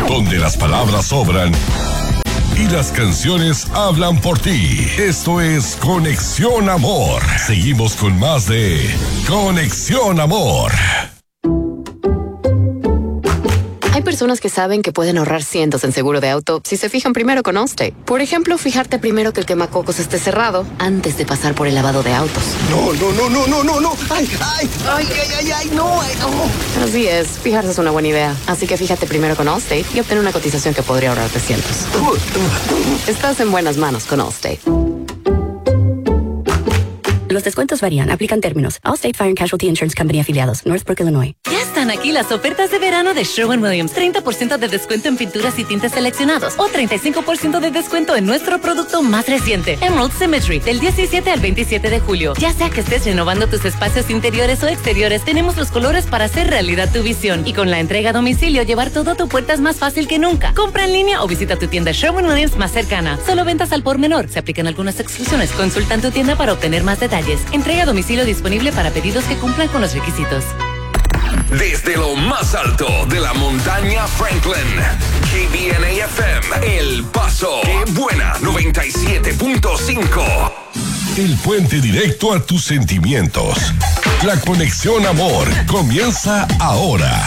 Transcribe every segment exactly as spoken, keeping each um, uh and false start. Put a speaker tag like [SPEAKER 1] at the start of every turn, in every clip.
[SPEAKER 1] donde las palabras sobran y las canciones hablan por ti. Esto es Conexión Amor. Seguimos con más de Conexión Amor.
[SPEAKER 2] Hay personas que saben que pueden ahorrar cientos en seguro de auto si se fijan primero con Allstate. Por ejemplo, fijarte primero que el quemacocos esté cerrado antes de pasar por el lavado de autos.
[SPEAKER 3] No, no, no, no, no, no, no. Ay, ay, ay, ay, ay, ay, no, ay, no.
[SPEAKER 2] Así es, fijarse es una buena idea. Así que fíjate primero con Allstate y obtén una cotización que podría ahorrarte cientos. Estás en buenas manos con Allstate.
[SPEAKER 4] Los descuentos varían. Aplican términos. Allstate Fire and Casualty Insurance Company afiliados. Northbrook, Illinois.
[SPEAKER 5] Ya están aquí las ofertas de verano de Sherwin-Williams. treinta por ciento de descuento en pinturas y tintes seleccionados. O treinta y cinco por ciento de descuento en nuestro producto más reciente, Emerald Symmetry. Del diecisiete al veintisiete de julio. Ya sea que estés renovando tus espacios interiores o exteriores, tenemos los colores para hacer realidad tu visión. Y con la entrega a domicilio, llevar todo a tu puerta es más fácil que nunca. Compra en línea o visita tu tienda Sherwin-Williams más cercana. Solo ventas al por menor. Se aplican algunas exclusiones. Consulta en tu tienda para obtener más detalles. Entrega a domicilio disponible para pedidos que cumplan con los requisitos.
[SPEAKER 6] Desde lo más alto de la montaña Franklin, K B N A F M, El Paso, Qué Buena, noventa y siete punto cinco.
[SPEAKER 1] El puente directo a tus sentimientos. La Conexión Amor comienza ahora.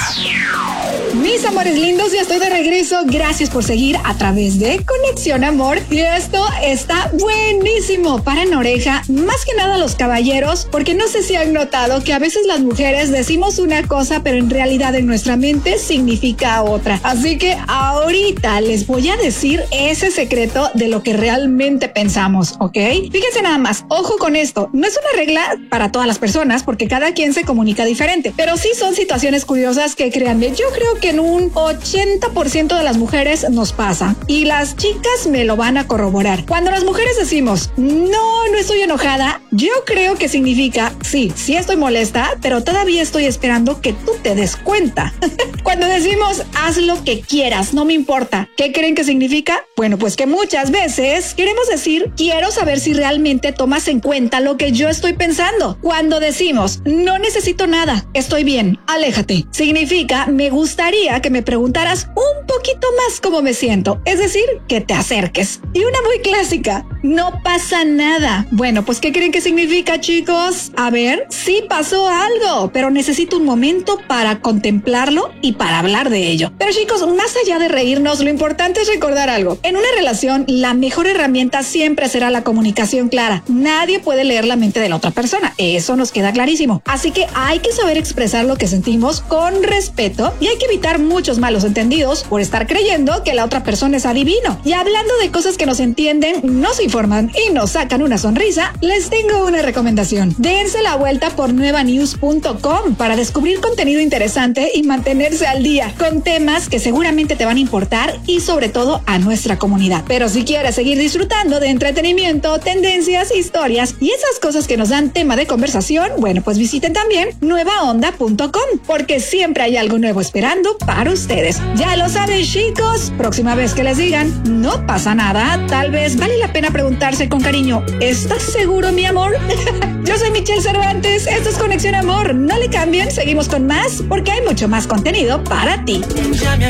[SPEAKER 7] Mis amores lindos, ya estoy de regreso. Gracias por seguir a través de Conexión Amor. Y esto está buenísimo. Paran oreja, más que nada los caballeros, porque no sé si han notado que a veces las mujeres decimos una cosa, pero en realidad en nuestra mente significa otra. Así que ahorita les voy a decir ese secreto de lo que realmente pensamos, ¿ok? Fíjense nada más, ojo con esto. No es una regla para todas las personas, porque cada quien se comunica diferente, pero sí son situaciones curiosas que, créanme, yo creo que en un ochenta por ciento de las mujeres nos pasa, y las chicas me lo van a corroborar. Cuando las mujeres decimos no, no estoy enojada, yo creo que significa sí, sí estoy molesta, pero todavía estoy esperando que tú te des cuenta. Cuando decimos haz lo que quieras, no me importa, ¿qué creen que significa? Bueno, pues que muchas veces queremos decir quiero saber si realmente tomas en cuenta lo que yo estoy pensando. Cuando decimos no necesito nada, estoy bien, aléjate, significa me gustaría que me preguntaras un poquito más cómo me siento, es decir, que te acerques. Y una muy clásica, no pasa nada. Bueno, pues ¿qué creen que significa, chicos? A ver, sí pasó algo, pero necesito un momento para contemplarlo y para hablar de ello. Pero chicos, más allá de reírnos, lo importante es recordar algo. En una relación, la mejor herramienta siempre será la comunicación clara. Nadie puede leer la mente de la otra persona, eso nos queda clarísimo. Así que hay que saber expresar lo que sentimos con respeto y hay que evitar muchos malos entendidos por estar creyendo que la otra persona es adivino. Y hablando de cosas que nos entienden, nos informan y nos sacan una sonrisa, les tengo una recomendación. Dense la vuelta por nueva news punto com para descubrir contenido interesante y mantenerse al día con temas que seguramente te van a importar y sobre todo a nuestra comunidad. Pero si quieres seguir disfrutando de entretenimiento, tendencias, historias y esas cosas que nos dan tema de conversación, bueno, pues visiten también nueva onda punto com porque siempre hay algo nuevo esperando para ustedes. Ya lo saben, chicos, próxima vez que les digan no pasa nada, tal vez vale la pena preguntarse con cariño, ¿estás seguro, mi amor? Yo soy Michelle Cervantes, esto es Conexión Amor, no le cambien, seguimos con más porque hay mucho más contenido para ti.